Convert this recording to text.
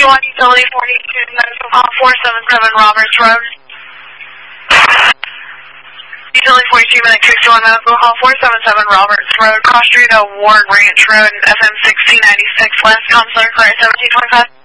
1, Utility 42, medical call 477 Roberts Road. Utility 42, medic 61, medical call 477 Roberts Road, cross street of Ward Ranch Road, FM 1696 West, Counselor, Claire 1725.